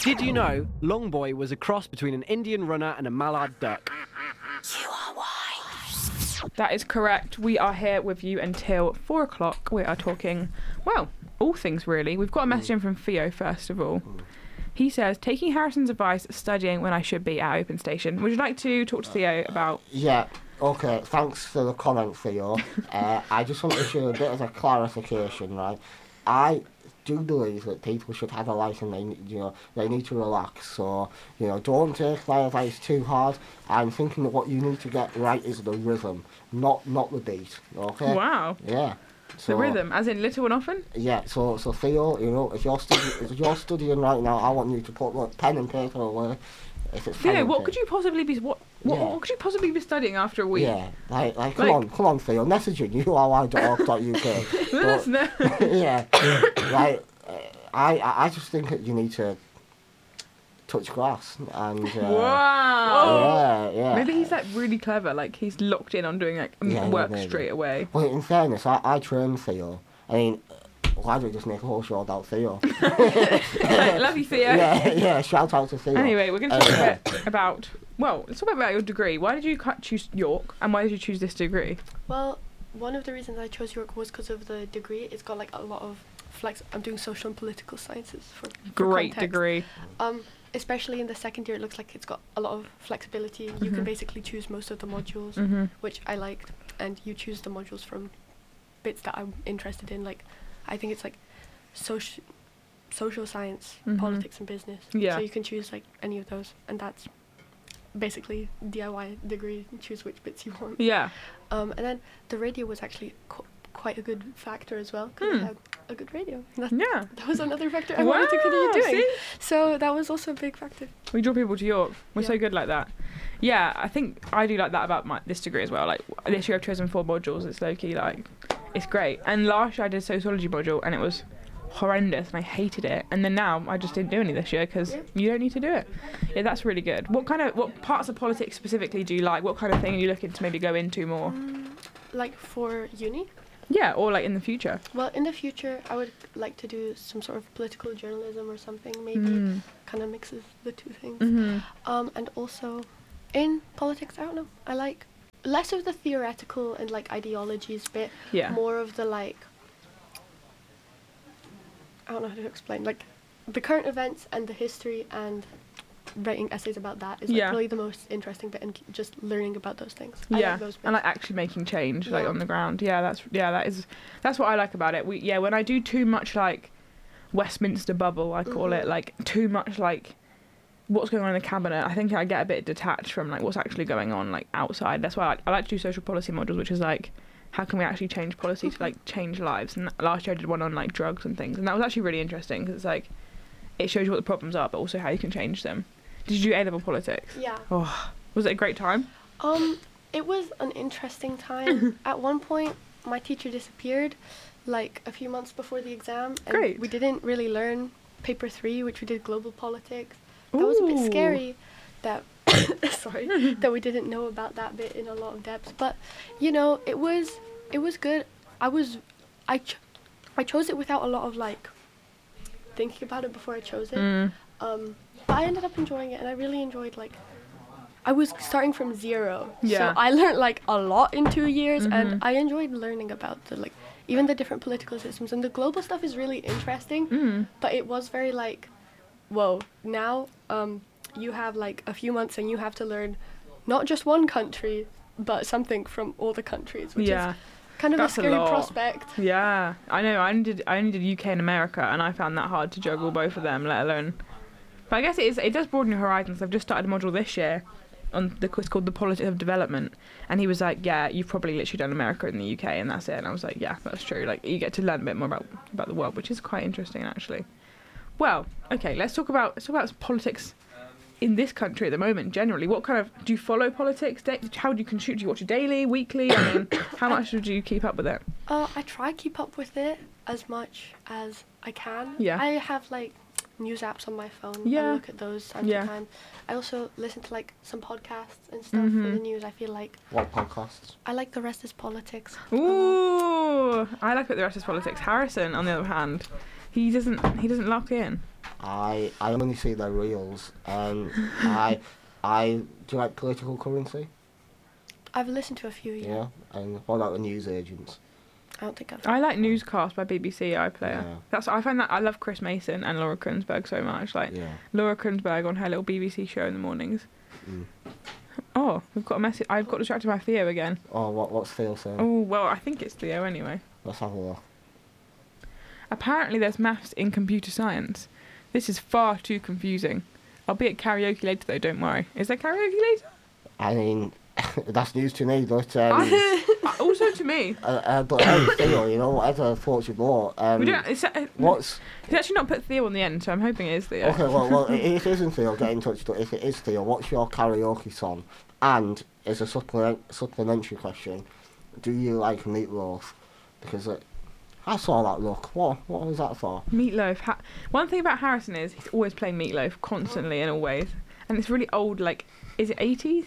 Did you know Longboy was a cross between an Indian runner and a mallard duck? That is correct. We are here with you until 4 o'clock. We are talking, well, all things really. We've got a message in from Theo, first of all. He says, taking Harrison's advice, studying when I should be at Open Station. Would you like to talk to Theo about... Yeah, okay, thanks for the comment, Theo. I just want to issue a bit of a clarification, right? I do believe that people should have a life and they need to relax. So, don't take my advice too hard. I'm thinking that what you need to get right is the rhythm, not the beat, okay? Wow. Yeah. So, The rhythm, as in little and often? Yeah, so Theo, if you're studying right now, I want you to put pen and paper away. If it's Theo, what could you possibly be what could you possibly be studying after a week? Yeah, come on, Theo, messaging uy.org.uk. Let us know. Yeah, I just think that you need to touch grass and. Wow. Yeah. Maybe he's like really clever. Like he's locked in on doing like work maybe. straight away. Well, in fairness, I train Theo. I mean, why do we just make a whole show about Theo? Love you, Theo. Yeah. Shout out to Theo. Anyway, we're going to talk a bit about. Well, let's talk about your degree. Why did you choose York, and why did you choose this degree? Well, one of the reasons I chose York was because of the degree. It's got like a lot of flex. I'm doing social and political sciences for Great context. degree. Especially in the second year, it looks like it's got a lot of flexibility. You can basically choose most of the modules, which I liked, and you choose the modules from bits that I'm interested in. Like, I think it's like social science, politics, and business. Yeah. So you can choose like any of those, and that's basically DIY degree. Choose which bits you want. Yeah. And then the radio was actually quite a good factor as well, because we had a good radio. That was another factor I wanted to continue doing. See? So that was also a big factor. We draw people to York. We're Yeah. so good like that. Yeah, I think I do like that about this degree as well. Like this year I've chosen 4 modules. It's low-key, like, it's great. And last year I did a sociology module and it was horrendous and I hated it. And then now I just didn't do any this year because you don't need to do it. Yeah, that's really good. What parts of politics specifically do you like? What kind of thing are you looking to maybe go into more? Like for uni? Yeah, or like in the future. Well, in the future, I would like to do some sort of political journalism or something, maybe kind of mixes the two things. And also, in politics, I don't know, I like less of the theoretical and like ideologies bit, more of the like, I don't know how to explain, like the current events and the history and writing essays about that is like probably the most interesting bit, and just learning about those things. I like those bits. And like actually making change like on the ground. That's what I like about it. When I do too much like Westminster bubble, I call it, like too much like what's going on in the cabinet, I think I get a bit detached from like what's actually going on like outside. That's why I like to do social policy modules, which is like how can we actually change policy to like change lives. And last year I did one on like drugs and things, and that was actually really interesting because it's like it shows you what the problems are but also how you can change them. Did you do A-level politics? Yeah. Oh, was it a great time? It was an interesting time. At one point, my teacher disappeared, like a few months before the exam, and we didn't really learn paper 3, which we did global politics. That was a bit scary. That that we didn't know about that bit in a lot of depth. But it was good. I chose it without a lot of like thinking about it before I chose it. But I ended up enjoying it, and I really enjoyed, like, I was starting from 0. So I learned, like, a lot in 2 years, and I enjoyed learning about the, like, even the different political systems. And the global stuff is really interesting, but it was very, like, whoa, now you have, like, a few months and you have to learn not just one country, but something from all the countries, which is kind of a scary prospect. Yeah, I know. I only did UK and America, and I found that hard to juggle both of them, let alone... But I guess it does broaden your horizons. I've just started a module this year on the course called The Politics of Development, and he was like, yeah, you've probably literally done America and the UK, and that's it. And I was like, yeah, that's true. Like, you get to learn a bit more about the world, which is quite interesting, actually. Well, okay, let's talk about politics in this country at the moment, generally. What kind of... Do you follow politics? How do you consume? Do you watch it daily, weekly? I mean, how much do you keep up with it? I try to keep up with it as much as I can. Yeah. I have, like, news apps on my phone. I look at those time to time. I also listen to like some podcasts and stuff for the news. I feel like... What podcasts? I like The Rest is Politics. Ooh, I like The Rest is Politics. Harrison, on the other hand, he doesn't lock in. I only see their reels. Do you like Political Currency? I've listened to a few, Yeah. And what about the news agents? I don't think I've. I like Newscast by BBC iPlayer. Yeah. I find that I love Chris Mason and Laura Kunsberg so much. Like Laura Kunsberg on her little BBC show in the mornings. Mm. Oh, we've got a message. I've got distracted by Theo again. Oh, what's Theo saying? Oh well, I think it's Theo anyway. Let's have a look. Apparently, there's maths in computer science. This is far too confusing. I'll be at karaoke later though. Don't worry. Is there karaoke later? I mean, that's news to me, but also to me. But Theo, you know, whatever floats your boat. It's actually not put Theo on the end, so I'm hoping it is Theo. Okay, well, if it isn't Theo, get in touch. But if it is Theo, what's your karaoke song? And as a supplementary question, do you like meatloaf? Because I saw that look. What was that for? Meatloaf. One thing about Harrison is he's always playing Meatloaf constantly and always, and it's really old. Like, is it 80s?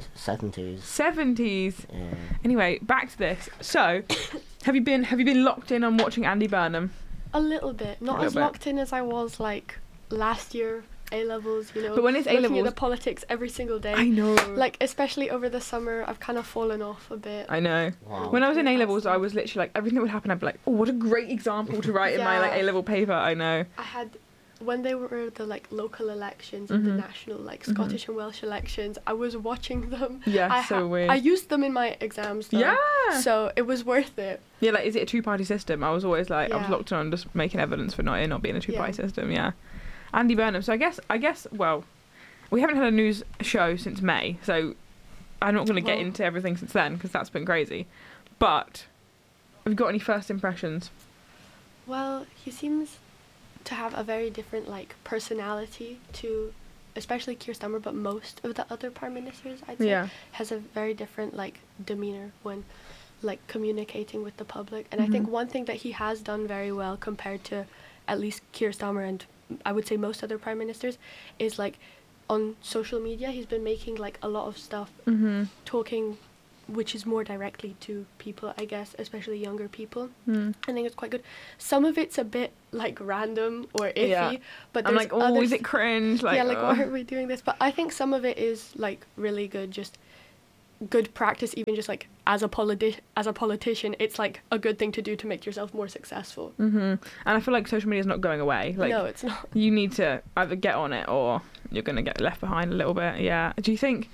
70s. 70s. Yeah. Anyway, back to this. So, have you been locked in on watching Andy Burnham? A little bit, not as locked in as I was like last year. A-levels, you know. But when it's looking A-levels, at the politics every single day. I know. Like, especially over the summer, I've kind of fallen off a bit. I know. Wow. When I was in A-levels, I was literally like, everything that would happen, I'd be like, oh, what a great example to write in my like A-level paper. I know. I had, when they were the like local elections and the national like Scottish and Welsh elections, I was watching them. Yeah, so weird. I used them in my exams though. Yeah. So it was worth it. Yeah, like, is it a two-party system? I was always like, I was Yeah. locked on just making evidence for it not being a two-party system. Yeah. Andy Burnham. So I guess, well, we haven't had a news show since May, so I'm not going to get into everything since then because that's been crazy. But have you got any first impressions? Well, he seems to have a very different like personality to, especially Keir Starmer, but most of the other prime ministers, I'd say, has a very different like demeanor when like communicating with the public. And I think one thing that he has done very well compared to at least Keir Starmer and I would say most other prime ministers is like on social media he's been making like a lot of stuff talking which is more directly to people, I guess, especially younger people. I think it's quite good. Some of it's a bit like random or iffy, but I'm like, oh, is it cringe? Like, yeah, like why are we doing this? But I think some of it is like really good, just good practice. Even just like as a politician, it's like a good thing to do to make yourself more successful. And I feel like social media is not going away. Like, no, it's not. You need to either get on it or you're gonna get left behind a little bit. Yeah. Do you think?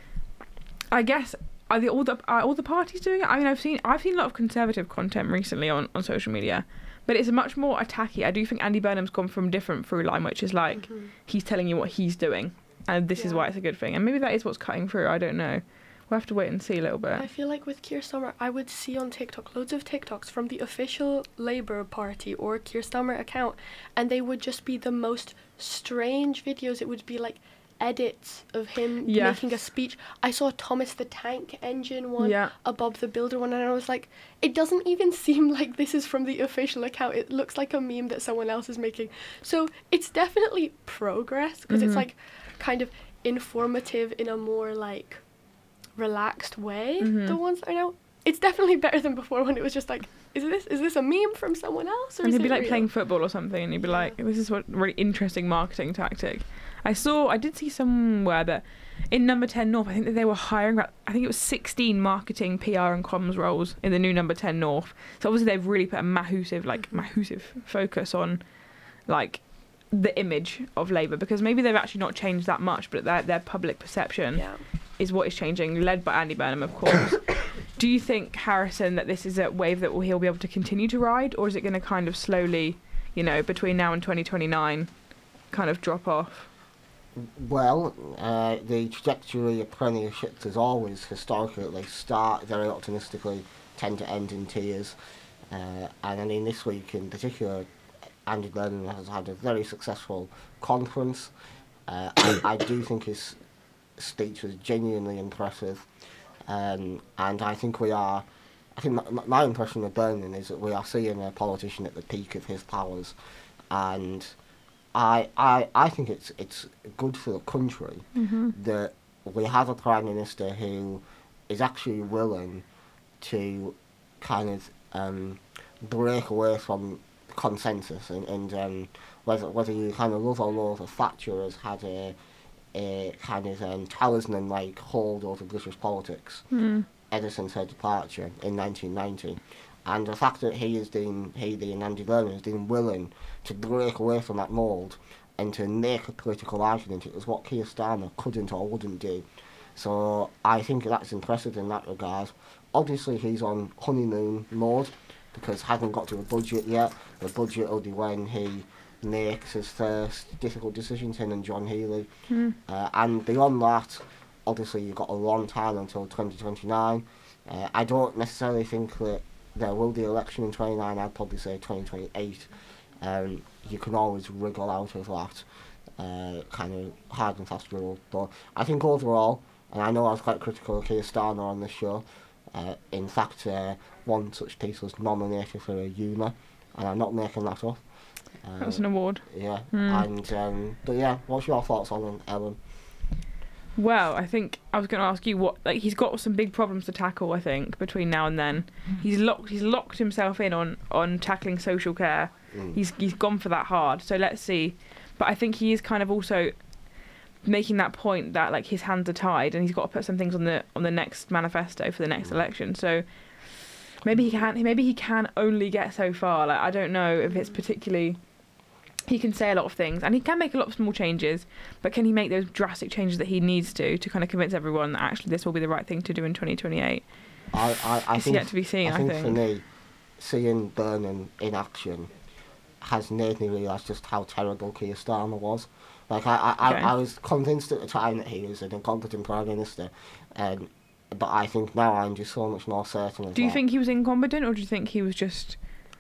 I guess. Are all the parties doing it? I mean, I've seen a lot of Conservative content recently on social media, but it's much more attacky. I do think Andy Burnham's gone from a different through line, which is like he's telling you what he's doing, and this is why it's a good thing. And maybe that is what's cutting through. I don't know. We'll have to wait and see a little bit. I feel like with Keir Starmer, I would see on TikTok loads of TikToks from the official Labour Party or Keir Starmer account, and they would just be the most strange videos. It would be like edits of him making a speech. I saw Thomas the Tank Engine one, a Bob the Builder one, and I was like, it doesn't even seem like this is from the official account. It looks like a meme that someone else is making. So it's definitely progress, because it's like kind of informative in a more like relaxed way. The ones I know, it's definitely better than before when it was just like, is this a meme from someone else? Or and is he'd be like real? playing football or something, and you'd be like, this is what really interesting marketing tactic. I did see somewhere that in Number 10 North, I think that they were hiring about, I think it was 16 marketing, PR and comms roles in the new Number 10 North. So obviously they've really put a massive focus on like the image of Labour, because maybe they've actually not changed that much, but their public perception is what is changing, led by Andy Burnham, of course. Do you think, Harrison, that this is a wave that he'll be able to continue to ride, or is it going to kind of slowly, between now and 2029, kind of drop off? Well, the trajectory of premierships is always, historically, they start very optimistically, tend to end in tears. And I mean, this week in particular, Andy Burnham has had a very successful conference. I do think his speech was genuinely impressive. And I think my impression of Burnham is that we are seeing a politician at the peak of his powers. And I think it's good for the country that we have a Prime Minister who is actually willing to kind of break away from consensus and whether you kind of love or loathe, Thatcher has had a kind of talisman-like hold over British politics ever since her departure in 1990. And the fact that he and Andy Burnham has been willing to break away from that mould and to make a political argument, it was what Keir Starmer couldn't or wouldn't do. So I think that's impressive in that regard. Obviously he's on honeymoon mode because hasn't got to a budget yet. The budget will be when he makes his first difficult decisions, him and John Healey. And beyond that, obviously you've got a long time until 2029. I don't necessarily think that there will be an election in 29. I'd probably say 2028. You can always wriggle out of that kind of hard and fast rule. But I think overall, and I know I was quite critical of Keir Starmer on this show, in fact one such piece was nominated for a UMA, and I'm not making that up. That's an award. Yeah, and but yeah, what's your thoughts on him, Ellen? Well, I think I was going to ask you what, like, he's got some big problems to tackle. I think between now and then, he's locked himself in on tackling social care. He's gone for that hard. So let's see. But I think he is kind of also making that point that like his hands are tied and he's got to put some things on the next manifesto for the next election. So maybe he can only get so far. Like, I don't know if it's particularly. He can say a lot of things and he can make a lot of small changes, but can he make those drastic changes that he needs to kind of convince everyone that actually this will be the right thing to do in 2028? I think yet to be seen. I think for me, seeing Burnham in action has made me realise just how terrible Keir Starmer was. Like I was convinced at the time that he was an incompetent Prime Minister, but I think now I'm just so much more certain of that. Do you think he was incompetent, or do you think he was just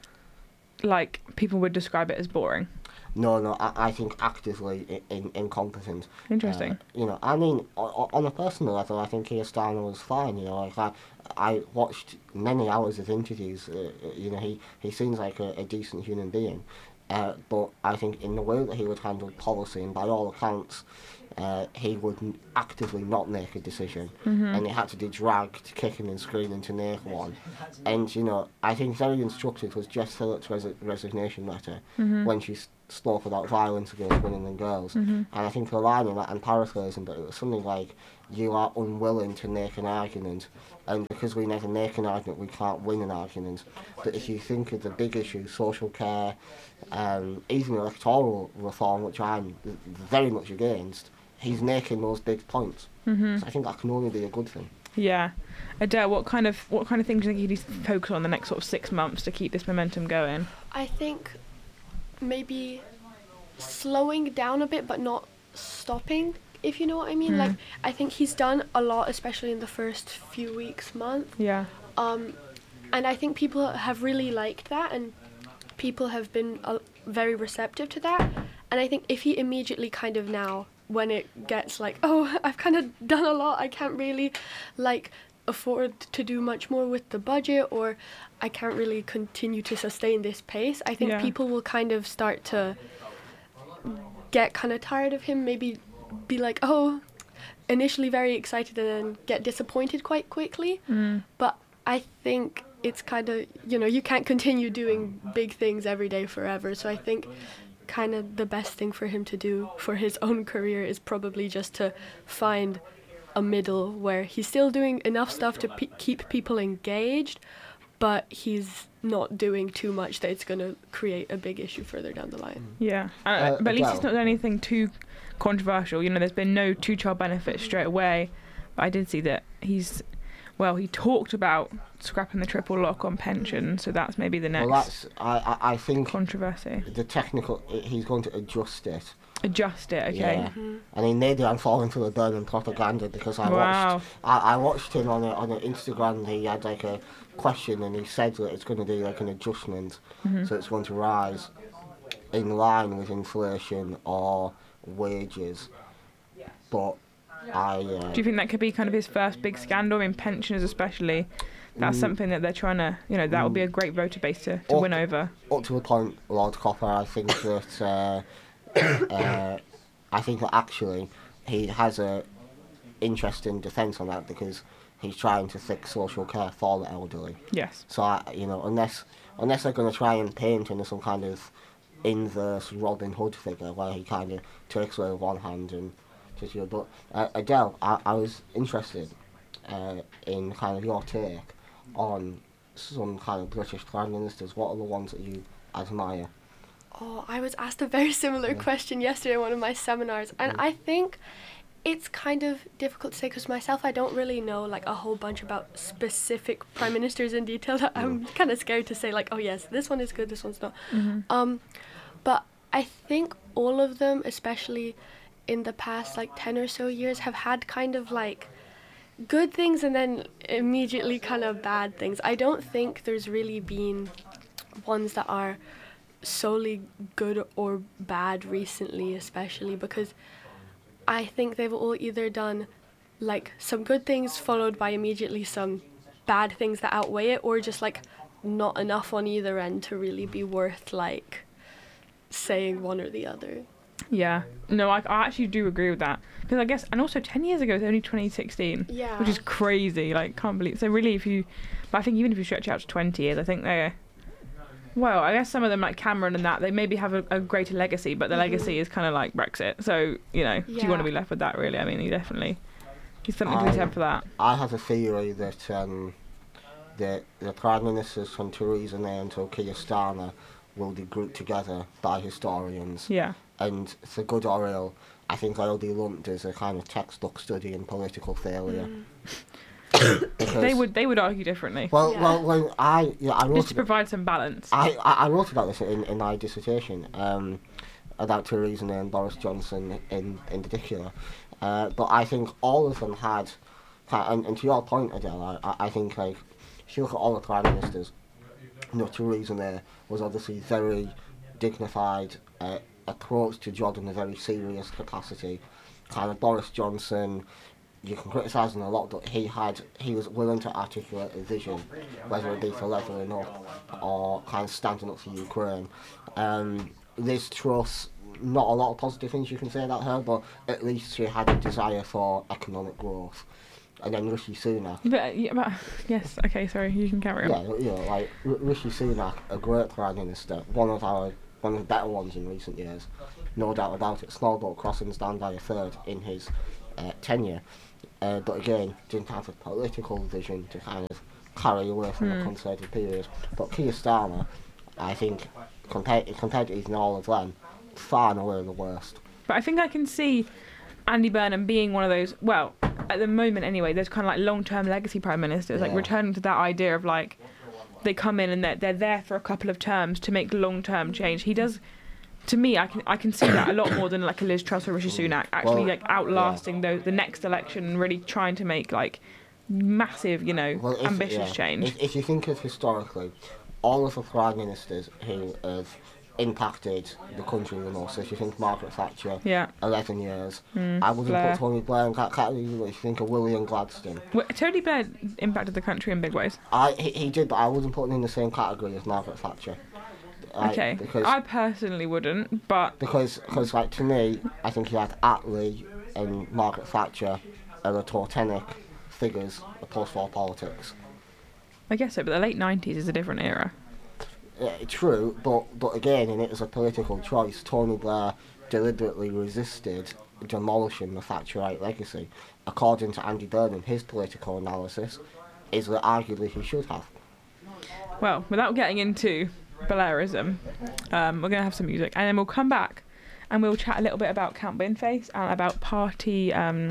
like people would describe it as boring? No, I think actively incompetent. Interesting. I mean, on a personal level, I think Keir Starmer was fine. Like I watched many hours of interviews. He seems like a decent human being. But I think in the way that he would handle policy, and by all accounts, he would actively not make a decision, and he had to be dragged, kicking and screaming to make one. And I think very instructive was Jess Phillips' resignation letter when she spoke about violence against women and girls. And I think the line in that, I'm paraphrasing, but it was something like, "You are unwilling to make an argument, and because we never make an argument, we can't win an argument. But if you think of the big issues, social care, even electoral reform, which I'm very much against, he's making those big points." So I think that can only be a good thing. Yeah. Adele, what kind of things do you think he needs to focus on the next sort of 6 months to keep this momentum going? I think maybe slowing down a bit but not stopping, if you know what I mean. Like, I think he's done a lot, especially in the first few weeks, month. Yeah. And I think people have really liked that, and people have been very receptive to that. And I think if he immediately kind of now, when it gets like, oh, I've kind of done a lot, I can't really like afford to do much more with the budget, or I can't really continue to sustain this pace, I think people will kind of start to get kind of tired of him, maybe be like, oh, initially very excited and then get disappointed quite quickly. But I think it's kind of, you can't continue doing big things every day forever. So I think kind of the best thing for him to do for his own career is probably just to find a middle where he's still doing enough stuff to keep people engaged, but he's not doing too much that it's going to create a big issue further down the line. Yeah, but at least it's not done anything too controversial. There's been no two-child benefit straight away, but I did see that he talked about scrapping the triple lock on pension, so that's maybe the next. Well, that's I think controversy. The technical, he's going to adjust it. Adjust it, okay. Yeah. I mean, maybe I'm falling for the Burnham propaganda because I watched him on an Instagram. He had like a question and he said that it's going to be like an adjustment, so it's going to rise in line with inflation or wages. But do you think that could be kind of his first big scandal? I mean, pensioners especially. That's something that they're trying to, that would be a great voter base to win over. Up to a point, Lord Copper, I think that actually he has a interesting defence on that because he's trying to fix social care for the elderly. Yes. So unless they're going to try and paint into some kind of in the Robin Hood figure, where he kind of takes away one hand and just but Adele, I was interested in kind of your take on some kind of British Prime Ministers. What are the ones that you admire? Oh, I was asked a very similar question yesterday in one of my seminars, and I think it's kind of difficult to say because myself, I don't really know like a whole bunch about specific prime ministers in detail. I'm kind of scared to say like, oh yes, this one is good, this one's not. But I think all of them, especially in the past like 10 or so years, have had kind of like good things and then immediately kind of bad things. I don't think there's really been ones that are solely good or bad recently, especially because I think they've all either done like some good things followed by immediately some bad things that outweigh it, or just like not enough on either end to really be worth like saying one or the other. Yeah, no, I actually do agree with that, because I guess, and also 10 years ago it's only 2016, Yeah, which is crazy, like can't believe. So really, but I think even if you stretch it out to 20 years, I think well, I guess some of them like Cameron and that, they maybe have a greater legacy, but the legacy is kind of like Brexit. So, you know, do you want to be left with that really? I mean, there's something to be said for that. I have a theory that the Prime Ministers from Theresa May until Keir Starmer will be grouped together by historians. Yeah. And for good or ill, I think I'll be lumped as a kind of textbook study in political failure. They would argue differently. Well, when I wrote just to provide some balance. I wrote about this in my dissertation about Theresa May and Boris Johnson in particular, but I think all of them had, and to your point, Adele, I think like if you look at all the prime ministers, you know, Theresa May was obviously very dignified, approach to job in a very serious capacity. Kind of Boris Johnson, you can criticise him a lot, but he was willing to articulate a vision, whether it be for levelling up or kind of standing up for Ukraine. Liz Truss, not a lot of positive things you can say about her, but at least she had a desire for economic growth. And then Rishi Sunak. But yes, okay, sorry, you can carry on. Yeah, you know, like Rishi Sunak, a great prime minister, one of the better ones in recent years, no doubt about it. Small crossings down by a third in his tenure. But again, didn't have a political vision to kind of carry away from the Conservative period. But Keir Starmer, I think, compared to even all of them, far and away the worst. But I think I can see Andy Burnham being one of those, well, at the moment anyway, there's kind of like long-term legacy prime ministers, like returning to that idea of like, they come in and they're there for a couple of terms to make long-term change. He does... To me, I can see that a lot more than like a Liz Truss or Rishi Sunak actually like outlasting the next election and really trying to make like massive, you know, ambitious change. If you think of historically, all of the prime ministers who have impacted the country the most, so if you think Margaret Thatcher, 11 years, I wouldn't put Tony Blair in that category. If you think of William Gladstone, Tony Blair impacted the country in big ways. He did, but I wouldn't put him in the same category as Margaret Thatcher. Okay, because I personally wouldn't, but... Because like, to me, I think you had Attlee and Margaret Thatcher are the totemic figures of post-war politics. I guess so, but the late 90s is a different era. True, but again, in it as a political choice, Tony Blair deliberately resisted demolishing the Thatcherite legacy. According to Andy Burnham, his political analysis is that arguably he should have. Well, without getting into Blairism, we're going to have some music and then we'll come back and we'll chat a little bit about Count Binface and about party I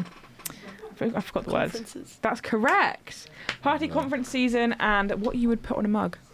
forgot the words. That's correct. Party conference season and what you would put on a mug.